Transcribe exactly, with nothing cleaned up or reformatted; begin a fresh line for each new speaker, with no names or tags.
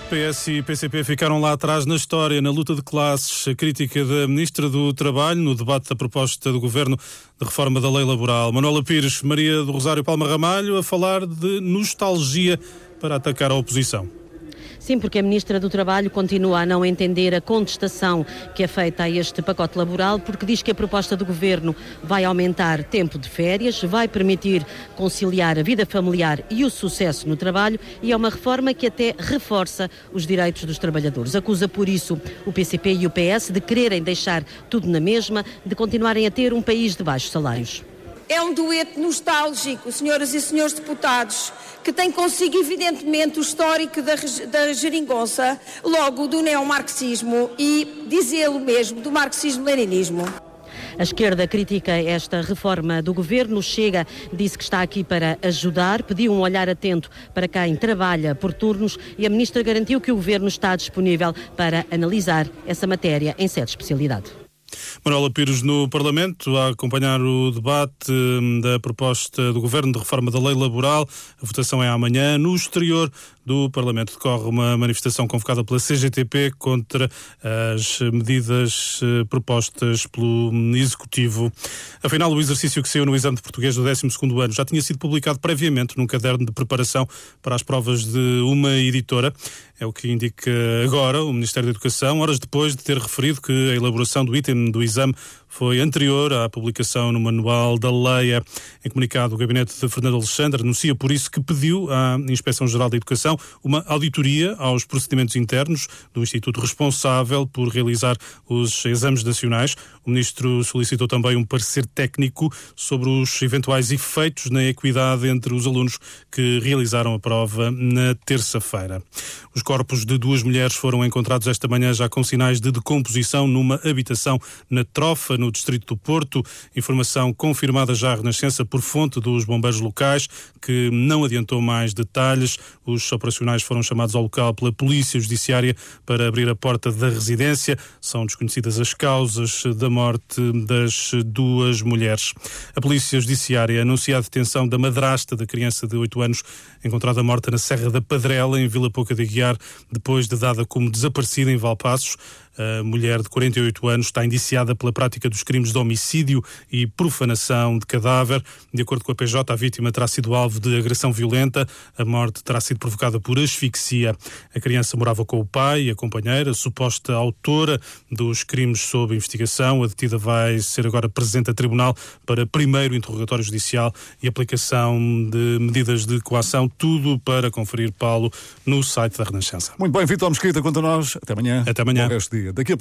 P S e P C P ficaram lá atrás na história, na luta de classes. A crítica da Ministra do Trabalho no debate da proposta do Governo de reforma da lei laboral. Manuela Pires, Maria do Rosário Palma Ramalho a falar de nostalgia para atacar a oposição.
Sim, porque a Ministra do Trabalho continua a não entender a contestação que é feita a este pacote laboral, porque diz que a proposta do Governo vai aumentar tempo de férias, vai permitir conciliar a vida familiar e o sucesso no trabalho e é uma reforma que até reforça os direitos dos trabalhadores. Acusa por isso o P C P e o P S de quererem deixar tudo na mesma, de continuarem a ter um país de baixos salários.
É um dueto nostálgico, senhoras e senhores deputados, que tem consigo evidentemente o histórico da, da geringonça, logo do neomarxismo e, dizê-lo mesmo, do marxismo-leninismo.
A esquerda critica esta reforma do Governo. Chega, disse que está aqui para ajudar, pediu um olhar atento para quem trabalha por turnos e a Ministra garantiu que o Governo está disponível para analisar essa matéria em sede de especialidade.
Manuela Pires no Parlamento, a acompanhar o debate da proposta do Governo de reforma da lei laboral. A votação é amanhã. No exterior do Parlamento decorre uma manifestação convocada pela C G T P contra as medidas propostas pelo Executivo. Afinal, o exercício que saiu no exame de português do décimo segundo ano já tinha sido publicado previamente num caderno de preparação para as provas de uma editora. É o que indica agora o Ministério da Educação, horas depois de ter referido que a elaboração do item do exame foi anterior à publicação no Manual da Leia. Em comunicado, o gabinete de Fernando Alexandre anuncia por isso que pediu à Inspeção-Geral da Educação uma auditoria aos procedimentos internos do Instituto responsável por realizar os exames nacionais. O ministro solicitou também um parecer técnico sobre os eventuais efeitos na equidade entre os alunos que realizaram a prova na terça-feira. Os corpos de duas mulheres foram encontrados esta manhã já com sinais de decomposição numa habitação na Trofa, no distrito do Porto. Informação confirmada já à Renascença por fonte dos bombeiros locais, que não adiantou mais detalhes. Os operacionais foram chamados ao local pela Polícia Judiciária para abrir a porta da residência. São desconhecidas as causas da morte das duas mulheres. A Polícia Judiciária anuncia a detenção da madrasta da criança de oito anos encontrada morta na Serra da Padrela, em Vila Pouca de Aguiar, depois de dada como desaparecida em Valpaços. A mulher de quarenta e oito anos está indiciada pela prática dos crimes de homicídio e profanação de cadáver. De acordo com a P J, a vítima terá sido alvo de agressão violenta. A morte terá sido provocada por asfixia. A criança morava com o pai e a companheira, suposta autora dos crimes sob investigação. A detida vai ser agora presente a tribunal para primeiro interrogatório judicial e aplicação de medidas de coação. Tudo para conferir Paulo no site da Renascença.
Muito bem, Vítor Mesquita, quanto a nós. Até amanhã.
Até amanhã.
Bom resto de dia. Daqui a pouco